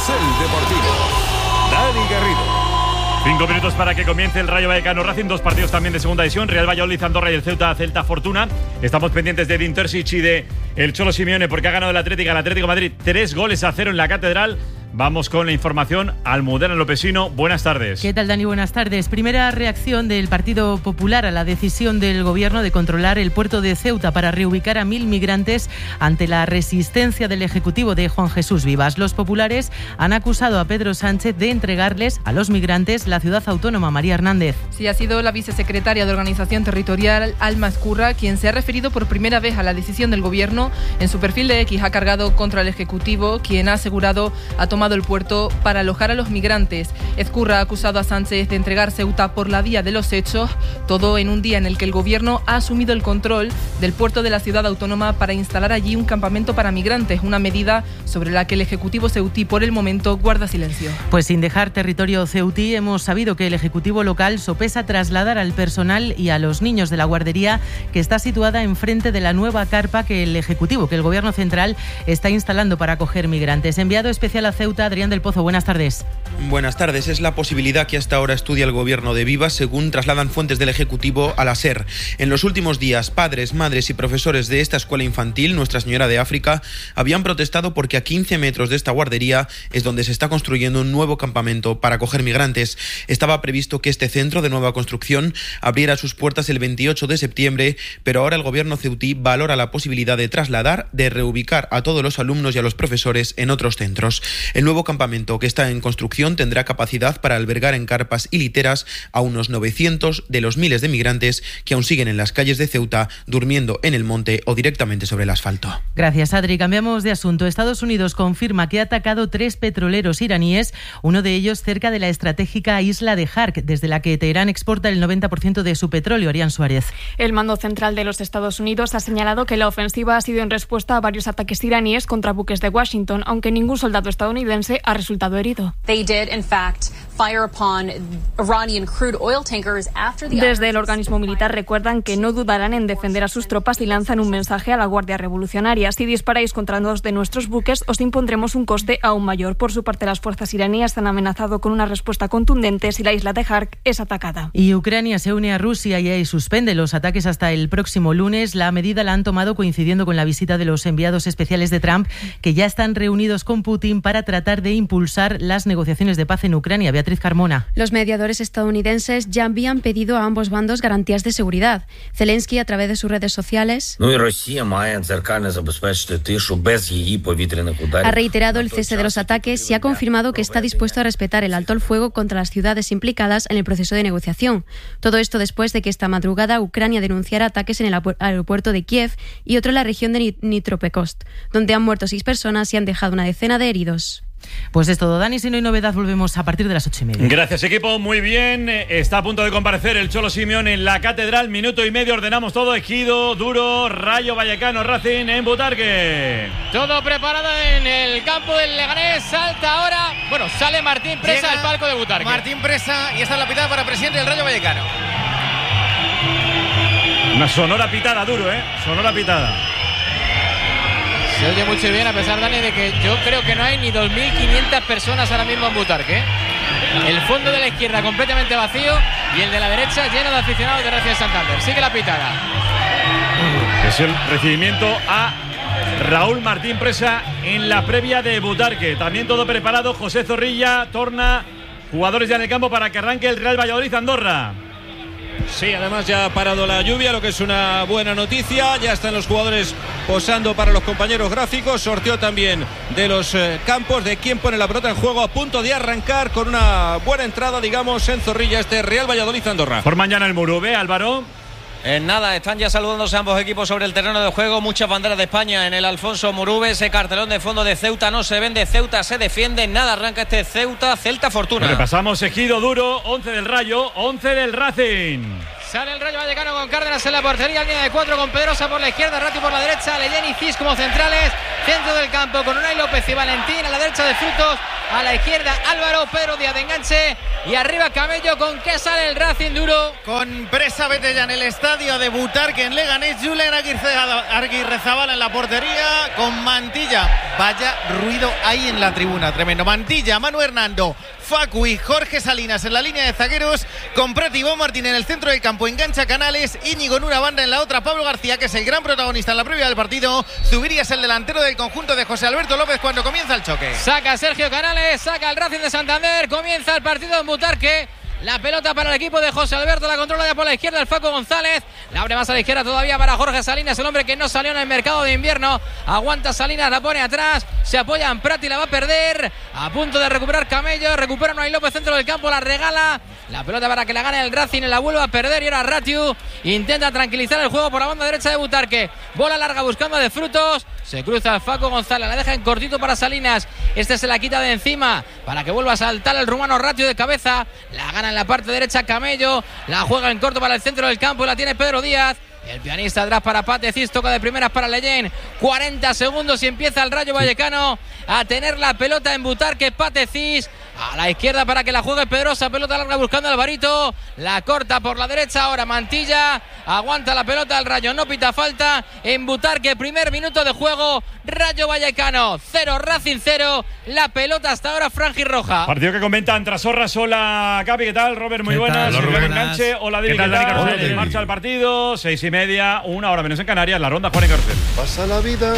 Carrusel Deportivo. Dani Garrido. 5 minutos para que comience el Rayo Vallecano Racing. 2 partidos también de segunda división. Real Valladolid, Andorra y el Celta Fortuna. Estamos pendientes de Edin Terzic y de el Cholo Simeone porque ha ganado el Atlético de Madrid 3-0 en la Catedral. Vamos con la información. Almudena Lopesino, buenas tardes. ¿Qué tal, Dani? Buenas tardes. Primera reacción del Partido Popular a la decisión del Gobierno de controlar el puerto de Ceuta para reubicar a 1.000 migrantes ante la resistencia del Ejecutivo de Juan Jesús Vivas. Los populares han acusado a Pedro Sánchez de entregarles a los migrantes la ciudad autónoma. María Hernández. Sí, ha sido la vicesecretaria de Organización Territorial, Alma Ezcurra, quien se ha referido por primera vez a la decisión del Gobierno. En su perfil de X ha cargado contra el Ejecutivo, quien ha asegurado ha tomado el puerto para alojar a los migrantes. Ezcurra ha acusado a Sánchez de entregar Ceuta por la vía de los hechos, todo en un día en el que el Gobierno ha asumido el control del puerto de la ciudad autónoma para instalar allí un campamento para migrantes, una medida sobre la que el Ejecutivo ceutí por el momento guarda silencio. Pues sin dejar territorio ceutí, hemos sabido que el Ejecutivo local sopesa trasladar al personal y a los niños de la guardería que está situada enfrente de la nueva carpa que el Gobierno central está instalando para acoger migrantes. Enviado especial a Ceuta, Adrián del Pozo, buenas tardes. Buenas tardes. Es la posibilidad que hasta ahora estudia el Gobierno de Vivas, según trasladan fuentes del Ejecutivo a la SER. En los últimos días, padres, madres y profesores de esta escuela infantil, Nuestra Señora de África, habían protestado porque a 15 metros de esta guardería es donde se está construyendo un nuevo campamento para acoger migrantes. Estaba previsto que este centro de nueva construcción abriera sus puertas el 28 de septiembre, pero ahora el Gobierno ceutí valora la posibilidad de reubicar a todos los alumnos y a los profesores en otros centros. El nuevo campamento que está en construcción tendrá capacidad para albergar en carpas y literas a unos 900 de los miles de migrantes que aún siguen en las calles de Ceuta, durmiendo en el monte o directamente sobre el asfalto. Gracias, Adri. Cambiamos de asunto. Estados Unidos confirma que ha atacado 3 petroleros iraníes, uno de ellos cerca de la estratégica isla de Hark, desde la que Teherán exporta el 90% de su petróleo. Arián Suárez. El mando central de los Estados Unidos ha señalado que la ofensiva ha sido en respuesta a varios ataques iraníes contra buques de Washington, aunque ningún soldado estadounidense ha resultado herido. Desde el organismo militar recuerdan que no dudarán en defender a sus tropas y lanzan un mensaje a la Guardia Revolucionaria: si disparáis contra 2 de nuestros buques, os impondremos un coste aún mayor. Por su parte, las fuerzas iraníes han amenazado con una respuesta contundente si la isla de Hark es atacada. Y Ucrania se une a Rusia y suspende los ataques hasta el próximo lunes. La medida la han tomado coincidiendo con la visita de los enviados especiales de Trump, que ya están reunidos con Putin para tratar de impulsar las negociaciones de paz en Ucrania. Beatriz Carmona. Los mediadores estadounidenses ya habían pedido a ambos bandos garantías de seguridad. Zelensky, a través de sus redes sociales, ha reiterado el cese de los ataques y ha confirmado que está dispuesto a respetar el alto el fuego contra las ciudades implicadas en el proceso de negociación. Todo esto después de que esta madrugada Ucrania denunciara ataques en el aeropuerto de Kiev y otro en la región de Dnipropetrovsk, donde han muerto 6 personas y han dejado una decena de heridos. Pues es todo, Dani. Si no hay novedad, volvemos a partir de las 8:30. Gracias, equipo. Muy bien. Está a punto de comparecer el Cholo Simeone en la Catedral. Minuto y medio. Ordenamos todo. Ejido, Duro, Rayo Vallecano Racing en Butarque. Todo preparado en el campo del Leganés. Salta ahora. Bueno, sale Martín Presa al palco de Butarque. Martín Presa, y esta es la pitada para el presidente del Rayo Vallecano. Una sonora pitada, Duro, sonora pitada. Se oye mucho bien, a pesar, Dani, de que yo creo que no hay ni 2.500 personas ahora mismo en Butarque. El fondo de la izquierda completamente vacío y el de la derecha lleno de aficionados de Racing Santander. Sigue la pitada. Es el recibimiento a Raúl Martín Presa en la previa de Butarque. También todo preparado. José Zorrilla, Torna, jugadores ya en el campo para que arranque el Real Valladolid Andorra. Sí, además ya ha parado la lluvia, lo que es una buena noticia. Ya están los jugadores posando para los compañeros gráficos. Sorteo también de los campos, de quién pone la pelota en juego, a punto de arrancar con una buena entrada, digamos, en Zorrilla, este Real Valladolid Andorra. Por mañana el Murube, Álvaro. En nada, están ya saludándose ambos equipos sobre el terreno de juego. Muchas banderas de España en el Alfonso Murube. Ese cartelón de fondo de Ceuta no se vende, Ceuta se defiende. Nada, arranca este Celta Fortuna. Repasamos Ejido, Duro, 11 del Rayo, 11 del Racing. Sale el Rayo Vallecano con Cárdenas en la portería, línea de 4 con Pedrosa por la izquierda, Ratio por la derecha, Leyen y Cis como centrales, centro del campo con Unai López y Valentín, a la derecha de Frutos, a la izquierda Álvaro, Pedro Díaz de enganche y arriba Camello. ¿Con qué sale el Racing duro? Con presa, vete ya en el estadio a debutar, que en Leganés, Julen Aguirrezabala en la portería, con Mantilla. Vaya ruido hay en la tribuna, tremendo. Mantilla, Manu Hernando, Facu y Jorge Salinas en la línea de zagueros, con Prati, Iván Martín en el centro del campo, engancha Canales, Íñigo en una banda, en la otra Pablo García, que es el gran protagonista en la previa del partido. Zubiría es el delantero del conjunto de José Alberto López cuando comienza el choque. Saca Sergio Canales, saca el Racing de Santander, comienza el partido en Butarque. La pelota para el equipo de José Alberto, la controla ya por la izquierda el Facu González, la abre más a la izquierda todavía para Jorge Salinas, el hombre que no salió en el mercado de invierno. Aguanta Salinas, la pone atrás, se apoya en Prati, la va a perder, a punto de recuperar Camello, recupera Unai López centro del campo, la regala, la pelota para que la gane el Racing, la vuelve a perder y ahora Ratiu intenta tranquilizar el juego por la banda derecha de Butarque, bola larga buscando de Frutos, se cruza el Facu González, la deja en cortito para Salinas, este se la quita de encima para que vuelva a saltar el rumano Ratiu de cabeza, la gana en la parte derecha Camello, la juega en corto para el centro del campo y la tiene Pedro Díaz. El pianista atrás para Pate Cis, toca de primeras para Leyen. 40 segundos y empieza el Rayo Vallecano a tener la pelota en Butarque. Pate Cis a la izquierda para que la juegue Pedrosa, pelota larga buscando a Alvarito, la corta por la derecha, ahora Mantilla, aguanta la pelota el Rayo, no pita falta en Butarque, primer minuto de juego, Rayo Vallecano 0, Racing 0, la pelota hasta ahora franjirroja. Partido que comentan Trasorras. Hola Capi, ¿qué tal? Robert, muy buenas. Hola, Robert. Enganche. Hola David, ¿qué tal? En marcha el partido, 6:30, 1 hora menos en Canarias, la ronda Juan y Carcel. Pasa la vida,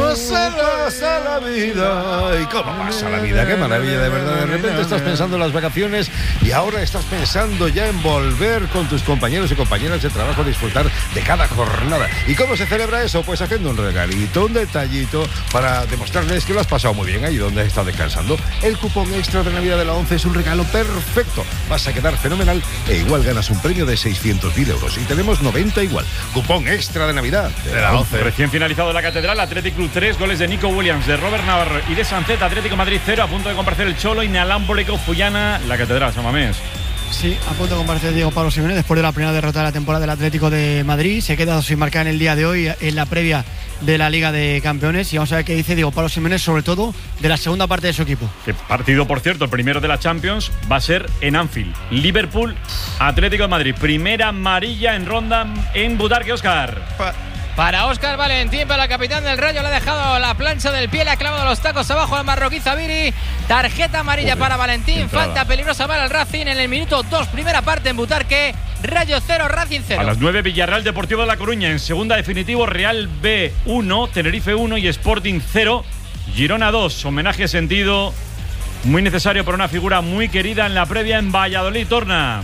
pasa la vida. ¿Y cómo pasa la vida? Qué maravilla, de verdad. De repente estás pensando en las vacaciones y ahora estás pensando ya en volver con tus compañeros y compañeras de trabajo a disfrutar de cada jornada. ¿Y cómo se celebra eso? Pues haciendo un regalito, un detallito para demostrarles que lo has pasado muy bien ahí donde has estado descansando. El cupón extra de Navidad de la 11 es un regalo perfecto. Vas a quedar fenomenal e igual ganas un premio de 600.000 euros. Y tenemos 90 igual. Cupón extra de Navidad de la 11. Recién finalizado la Catedral, Athletic Club 3, goles de Nico Williams, de Robert Navarro y de Sancet. Atlético Madrid 0, a punto de comparecer el Cholo, inalámbrico Fullana, la Catedral, San Mamés. Sí, a punto de comparecer Diego Pablo Simeone después de la primera derrota de la temporada del Atlético de Madrid. Se queda sin marcar en el día de hoy en la previa de la Liga de Campeones y vamos a ver qué dice Diego Pablo Simeone, sobre todo de la segunda parte de su equipo. Que partido, por cierto, el primero de la Champions va a ser en Anfield. Liverpool, Atlético de Madrid. Primera amarilla en ronda en Butarque, Óscar. Para Óscar Valentín, para el capitán del Rayo, le ha dejado la plancha del pie, le ha clavado los tacos abajo al marroquí Zaviri. Tarjeta amarilla para Valentín, falta peligrosa para el Racing en el minuto 2, primera parte en Butarque. Rayo 0, Racing 0. A las 9, Villarreal Deportivo de La Coruña. En segunda definitivo, Real B 1, Tenerife 1 y Sporting 0, Girona 2. Homenaje sentido muy necesario para una figura muy querida en la previa en Valladolid. Torna.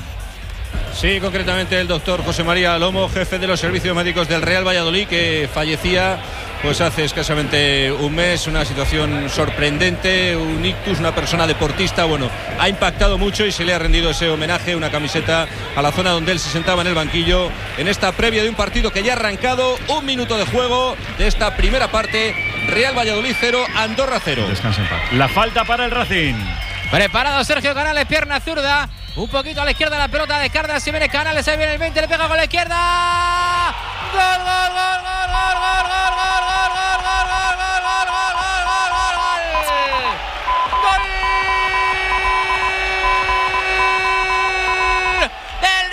Sí, concretamente el doctor José María Lomo, jefe de los servicios médicos del Real Valladolid, que fallecía pues hace escasamente un mes. Una situación sorprendente, un ictus, una persona deportista. Bueno, ha impactado mucho y se le ha rendido ese homenaje, una camiseta a la zona donde él se sentaba en el banquillo en esta previa de un partido que ya ha arrancado. Un minuto de juego de esta primera parte. Real Valladolid 0, Andorra 0. Descansa en paz. La falta para el Racing. Preparado Sergio Canales, pierna zurda, un poquito a la izquierda la pelota de Cárdenas, si viene Canales, ahí viene el 20, le pega con la izquierda. Gol, gol, gol, gol, gol, gol, gol, gol, gol, gol, gol, gol, gol, gol, gol, gol del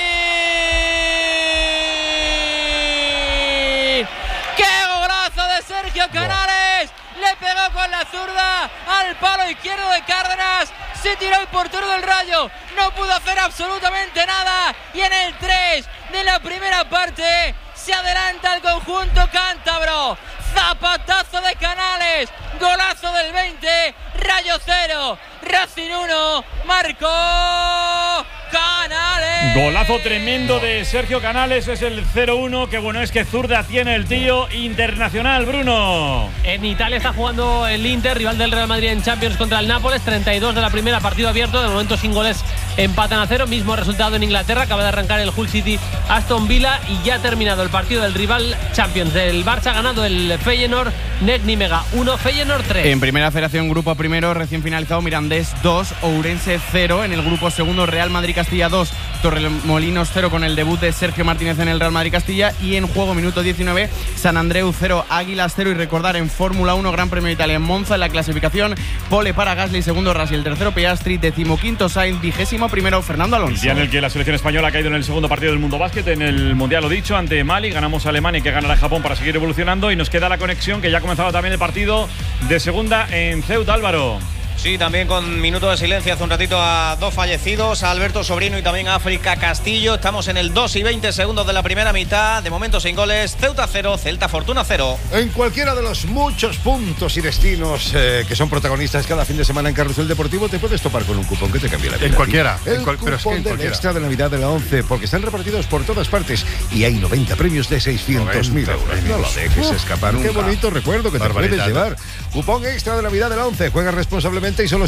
Racing. ¡Qué golazo de Sergio Canales! Le pegó con la zurda al palo izquierdo de Cárdenas. Se tiró el portero del Rayo. No pudo hacer absolutamente nada. Y en el 3 de la primera parte se adelanta el conjunto cántabro. Zapatazo de Canales. Golazo del 20. Rayo 0. Racing 1. Marcó Canales. Golazo tremendo de Sergio Canales. Es el 0-1. Qué bueno es que zurda tiene el tío. Internacional, Bruno. En Italia está jugando el Inter, rival del Real Madrid en Champions contra el Nápoles. 32 de la primera, partido abierto. De momento sin goles empatan a 0. Mismo resultado en Inglaterra. Acaba de arrancar el Hull City Aston Villa y ya ha terminado el partido del rival Champions. El Barça ha ganado el Feyenoord Nec Nimega 1, Feyenoord 3. En primera federación, grupo primero, recién finalizado, Mirandés 2, Ourense 0. En el grupo segundo, Real Madrid Castilla 2, Torremolinos 0 con el debut de Sergio Martínez en el Real Madrid Castilla. Y en juego, minuto 19, San Andreu 0, Águilas 0. Y recordar, en Fórmula 1, Gran Premio de Italia en Monza, en la clasificación, pole para Gasly, segundo Russell, tercero Piastri, 15º Sainz, 21º Fernando Alonso. El día en el que la selección española ha caído en el segundo partido del Mundo Básquet, en el Mundial, lo dicho, ante Mali. Ganamos a Alemania y que ganará Japón para seguir evolucionando. Y nos queda la conexión, que ya ha comenzado también el partido de segunda en Ceuta, Álvaro. Sí, también con minuto de silencio hace un ratito a 2 fallecidos, a Alberto Sobrino y también a África Castillo. Estamos en el 2 y 20 segundos de la primera mitad. De momento sin goles. Ceuta 0, Celta Fortuna 0. En cualquiera de los muchos puntos y destinos que son protagonistas cada fin de semana en Carrusel Deportivo, te puedes topar con un cupón que te cambia la vida. En cualquiera. El cupón del extra de Navidad de la 11, porque están repartidos por todas partes y hay 90 premios de 600.000 euros. No lo dejes escapar nunca. Qué bonito recuerdo que te puedes llevar. Cupón extra de Navidad de la 11. Juega responsablemente y solo